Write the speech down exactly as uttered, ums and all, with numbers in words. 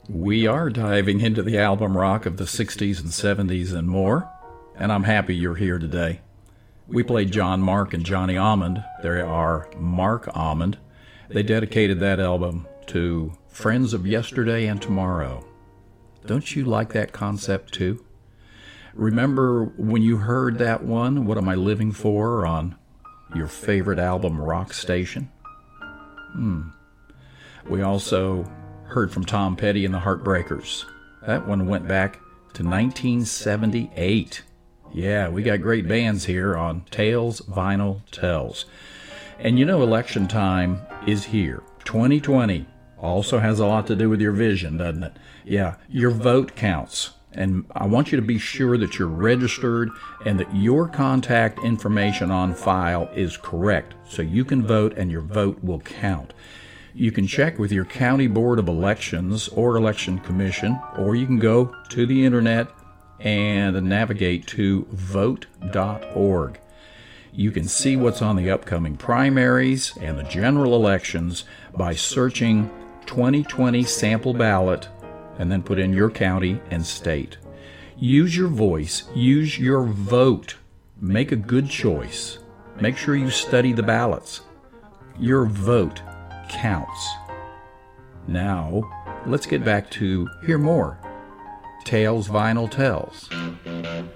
We are diving into the album rock of the sixties and seventies and more, and I'm happy you're here today. We played John Mark and Johnny Almond. They are Mark Almond. They dedicated that album to friends of yesterday and tomorrow. Don't you like that concept too? Remember when you heard that one, What Am I Living For, on your favorite album rock station? Hmm. We also heard from Tom Petty and the Heartbreakers. That one went back to nineteen seventy-eight. Yeah, we got great bands here on Tales Vinyl Tells. And you know election time is here. twenty twenty also has a lot to do with your vision, doesn't it? Yeah, your vote counts. And I want you to be sure that you're registered and that your contact information on file is correct so you can vote and your vote will count. You can check with your county board of elections or election commission, or you can go to the internet and navigate to vote dot org. You can see what's on the upcoming primaries and the general elections by searching twenty twenty sample ballot and then put in your county and state. Use your voice. Use your vote. Make a good choice. Make sure you study the ballots. Your vote counts. Now, let's get back to hear more Tales Vinyl Tells.